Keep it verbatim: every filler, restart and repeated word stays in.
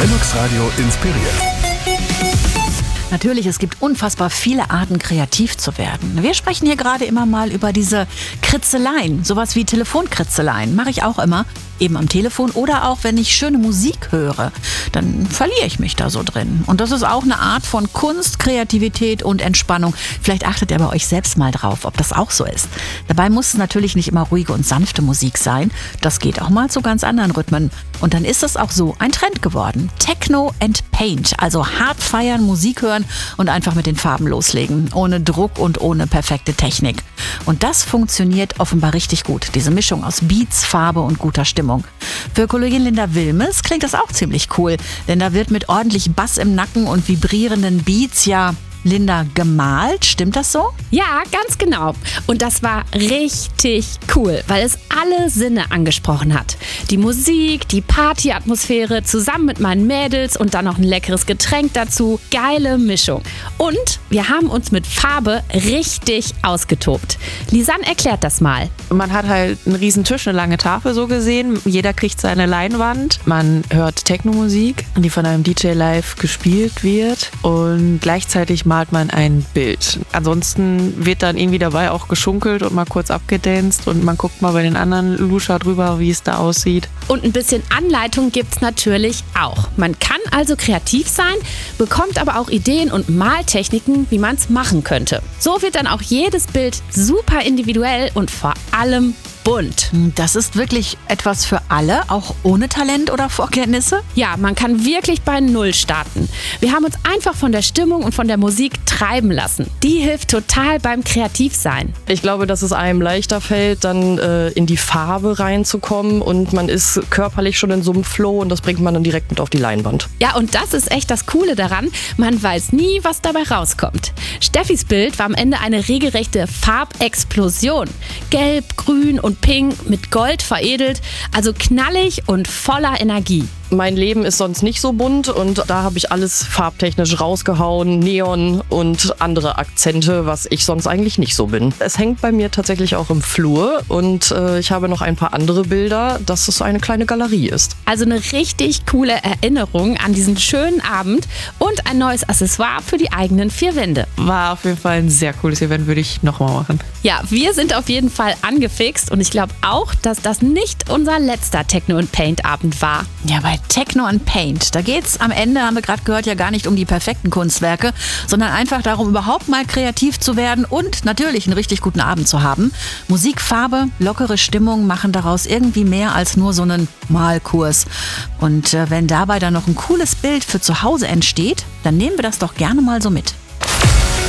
Linux Radio inspiriert. Natürlich, es gibt unfassbar viele Arten, kreativ zu werden. Wir sprechen hier gerade immer mal über diese Kritzeleien, sowas wie Telefonkritzeleien. Mache ich auch immer, eben am Telefon oder auch, wenn ich schöne Musik höre. Dann verliere ich mich da so drin. Und das ist auch eine Art von Kunst, Kreativität und Entspannung. Vielleicht achtet ihr bei euch selbst mal drauf, ob das auch so ist. Dabei muss es natürlich nicht immer ruhige und sanfte Musik sein. Das geht auch mal zu ganz anderen Rhythmen. Und dann ist es auch so ein Trend geworden. Techno and Paint, also hart feiern, Musik hören und einfach mit den Farben loslegen. Ohne Druck und ohne perfekte Technik. Und das funktioniert offenbar richtig gut. Diese Mischung aus Beats, Farbe und guter Stimmung. Für Kollegin Linda Wilmes klingt das auch ziemlich cool, denn da wird mit ordentlich Bass im Nacken und vibrierenden Beats ja, Linda, gemalt. Stimmt das so? Ja, ganz genau. Und das war richtig cool, weil es alle Sinne angesprochen hat. Die Musik, die Partyatmosphäre, zusammen mit meinen Mädels und dann noch ein leckeres Getränk dazu. Geile Mischung. Und wir haben uns mit Farbe richtig ausgetobt. Lisanne erklärt das mal. Man hat halt einen riesen Tisch, eine lange Tafel so gesehen. Jeder kriegt seine Leinwand. Man hört Techno-Musik, die von einem D J live gespielt wird. Und gleichzeitig malt man ein Bild. Ansonsten wird dann irgendwie dabei auch geschunkelt und mal kurz abgedanced und man guckt mal bei den anderen Luscher drüber, wie es da aussieht. Und ein bisschen Anleitung gibt's natürlich auch. Man kann also kreativ sein, bekommt aber auch Ideen und Maltechniken, wie man es machen könnte. So wird dann auch jedes Bild super individuell und vor allem bunt. Das ist wirklich etwas für alle, auch ohne Talent oder Vorkenntnisse? Ja, man kann wirklich bei Null starten. Wir haben uns einfach von der Stimmung und von der Musik treiben lassen. Die hilft total beim Kreativsein. Ich glaube, dass es einem leichter fällt, dann äh, in die Farbe reinzukommen und man ist körperlich schon in so einem Flow und das bringt man dann direkt mit auf die Leinwand. Ja, und das ist echt das Coole daran. Man weiß nie, was dabei rauskommt. Steffis Bild war am Ende eine regelrechte Farbexplosion. Gelb, grün und pink mit Gold veredelt, also knallig und voller Energie. Mein Leben ist sonst nicht so bunt und da habe ich alles farbtechnisch rausgehauen, Neon und andere Akzente, was ich sonst eigentlich nicht so bin. Es hängt bei mir tatsächlich auch im Flur und äh, ich habe noch ein paar andere Bilder, dass es eine kleine Galerie ist. Also eine richtig coole Erinnerung an diesen schönen Abend und ein neues Accessoire für die eigenen vier Wände. War auf jeden Fall ein sehr cooles Event, würde ich nochmal machen. Ja, wir sind auf jeden Fall angefixt und ich glaube auch, dass das nicht unser letzter Techno and Paint Abend war. Ja, bei Techno and Paint, da geht's am Ende, haben wir gerade gehört, ja gar nicht um die perfekten Kunstwerke, sondern einfach darum, überhaupt mal kreativ zu werden und natürlich einen richtig guten Abend zu haben. Musik, Farbe, lockere Stimmung machen daraus irgendwie mehr als nur so einen Malkurs. Und äh, wenn dabei dann noch ein cooles Bild für zu Hause entsteht, dann nehmen wir das doch gerne mal so mit.